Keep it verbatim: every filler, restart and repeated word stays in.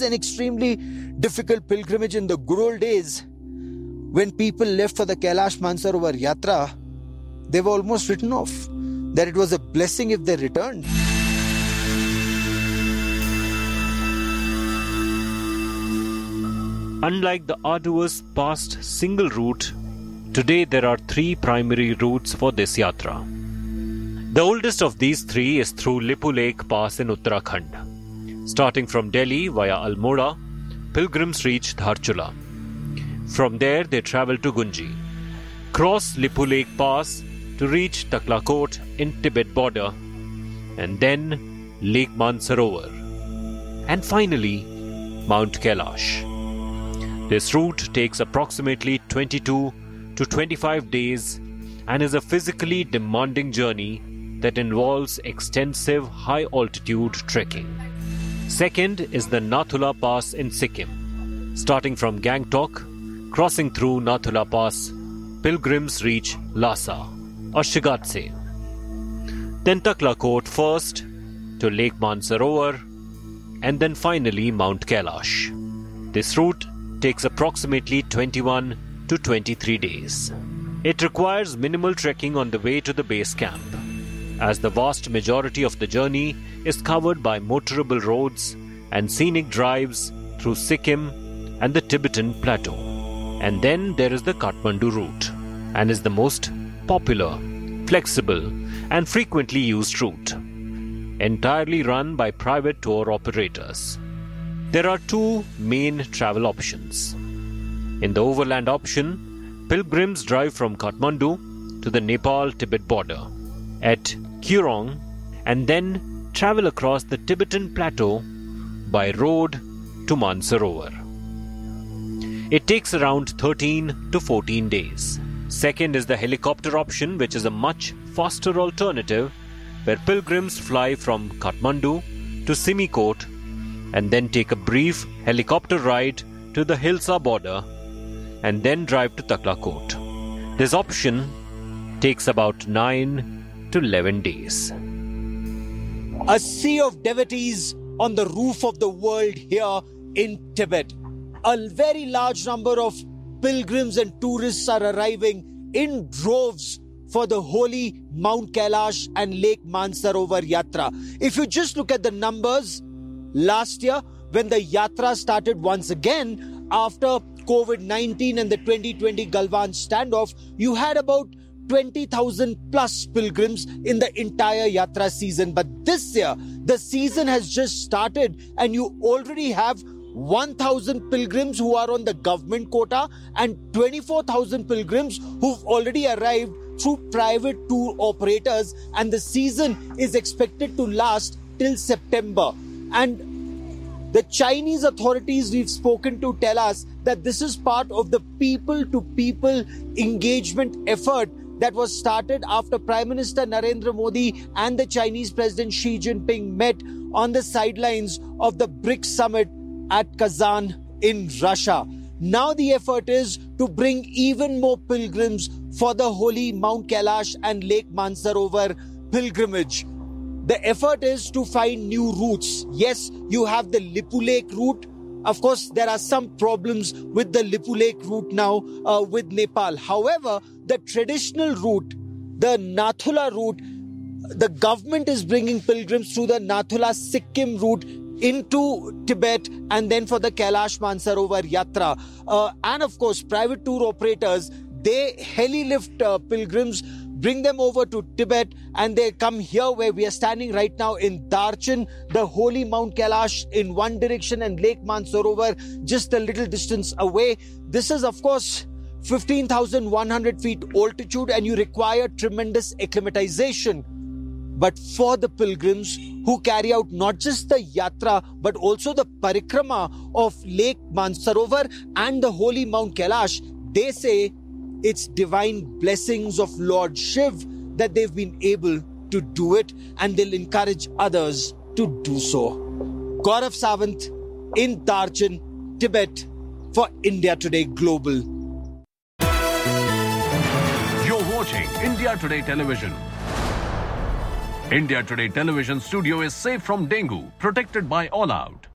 is an extremely difficult pilgrimage. In the good old days, when people left for the Kailash Mansarovar Yatra, they were almost written off, that it was a blessing if they returned. Unlike the arduous past single route, today there are three primary routes for this yatra. The oldest of these three is through Lipu Lake Pass in Uttarakhand. Starting from Delhi via Almora, pilgrims reach Dharchula. From there they travel to Gunji, cross Lipu Lake Pass to reach Taklakot in Tibet border, and then Lake Mansarovar, and finally Mount Kailash. This route takes approximately twenty-two to twenty-five days and is a physically demanding journey that involves extensive high-altitude trekking. Second is the Nathula Pass in Sikkim. Starting from Gangtok, crossing through Nathula Pass, pilgrims reach Lhasa or Shigatse. Then Taklakot first to Lake Mansarovar, and then finally Mount Kailash. This route takes approximately twenty-one to twenty-three days. It requires minimal trekking on the way to the base camp, as the vast majority of the journey is covered by motorable roads and scenic drives through Sikkim and the Tibetan Plateau. And then there is the Kathmandu route, and is the most popular, flexible and frequently used route, entirely run by private tour operators. There are two main travel options. In the overland option, pilgrims drive from Kathmandu to the Nepal-Tibet border at Kurong and then travel across the Tibetan Plateau by road to Mansarovar. It takes around thirteen to fourteen days. Second is the helicopter option, which is a much faster alternative, where pilgrims fly from Kathmandu to Simikot and then take a brief helicopter ride to the Hilsa border and then drive to Taklakot. This option takes about nine to eleven days. A sea of devotees on the roof of the world here in Tibet. A very large number of pilgrims and tourists are arriving in droves for the holy Mount Kailash and Lake Mansarovar Yatra. If you just look at the numbers, last year when the Yatra started once again after COVID nineteen and the twenty twenty Galwan standoff, you had about twenty thousand plus pilgrims in the entire Yatra season. But this year, the season has just started and you already have one thousand pilgrims who are on the government quota and twenty-four thousand pilgrims who've already arrived through private tour operators, and the season is expected to last till September. And the Chinese authorities we've spoken to tell us that this is part of the people-to-people engagement effort that was started after Prime Minister Narendra Modi and the Chinese President Xi Jinping met on the sidelines of the BRICS summit at Kazan in Russia. Now the effort is to bring even more pilgrims for the holy Mount Kailash and Lake Mansarovar pilgrimage. The effort is to find new routes. Yes, you have the Lipu Lake route. Of course, there are some problems with the Lipu Lake route now uh, with Nepal. However, the traditional route, the Nathula route, the government is bringing pilgrims through the Nathula Sikkim route into Tibet and then for the Kailash Mansarovar Yatra. Uh, and of course, private tour operators, they heli-lift uh, pilgrims, bring them over to Tibet, and they come here where we are standing right now in Darchin, the holy Mount Kailash in one direction and Lake Mansarovar just a little distance away. This is of course fifteen thousand one hundred feet altitude and you require tremendous acclimatization. But for the pilgrims who carry out not just the yatra but also the parikrama of Lake Mansarovar and the holy Mount Kailash, they say it's divine blessings of Lord Shiv that they've been able to do it, and they'll encourage others to do so. Gaurav Sawant in Darchin, Tibet for India Today Global. You're watching India Today Television. India Today Television studio is safe from dengue, protected by All Out.